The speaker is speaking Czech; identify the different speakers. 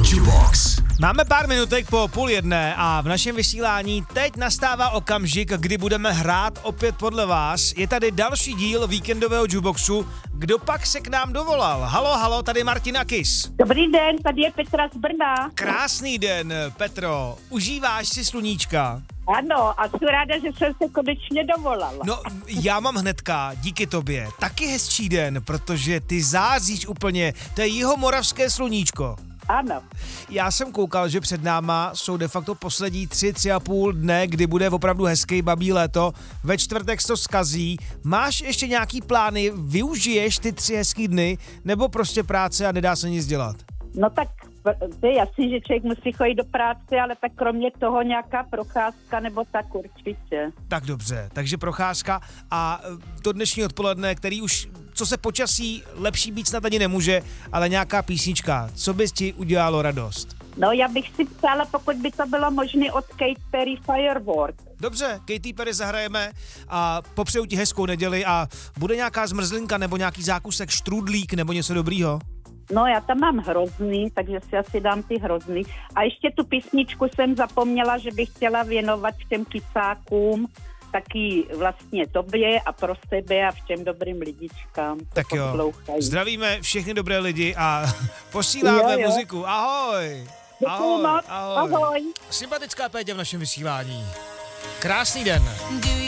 Speaker 1: Jubox.
Speaker 2: Máme pár minutek po 12:30 a v našem vysílání teď nastává okamžik, kdy budeme hrát opět podle vás. Je tady další díl víkendového Juboxu. Kdo pak se k nám dovolal? Halo, tady Martina Kiss.
Speaker 3: Dobrý den, tady je Petra z Brna.
Speaker 2: Krásný den, Petro. Užíváš si sluníčka?
Speaker 3: Ano, a jsem ráda, že jsem se konečně dovolala.
Speaker 2: No, já mám hnedka, díky tobě, taky hezčí den, protože ty záříš úplně, to je jihomoravské sluníčko.
Speaker 3: Ano.
Speaker 2: Já jsem koukal, že před náma jsou de facto poslední 3,5 dne, kdy bude opravdu hezký babí léto. Ve čtvrtek se to zkazí. Máš ještě nějaký plány? Využiješ ty 3 hezký dny? Nebo prostě práce a nedá se nic dělat?
Speaker 3: No tak to je jasný, že člověk musí chodit do práce, ale tak kromě toho nějaká procházka nebo tak určitě.
Speaker 2: Tak dobře, takže procházka a to dnešní odpoledne, který už, co se počasí, lepší být snad ani nemůže, ale nějaká písnička. Co bys ti udělalo radost?
Speaker 3: No já bych si psala, pokud by to bylo možné od Katy Perry Firework.
Speaker 2: Dobře, Katy Perry zahrajeme a popřeju ti hezkou neděli a bude nějaká zmrzlinka nebo nějaký zákusek, štrudlík nebo něco dobrýho?
Speaker 3: No já tam mám hrozný, takže si asi dám ty hrozný. A ještě tu písničku jsem zapomněla, že bych chtěla věnovat všem kysákům, taky vlastně tobě a pro sebe a všem dobrým lidičkám.
Speaker 2: Tak jo, zdravíme všechny dobré lidi a posíláme muziku. Ahoj.
Speaker 3: Ahoj.
Speaker 2: Sympatická Péťa v našem vysílání. Krásný den.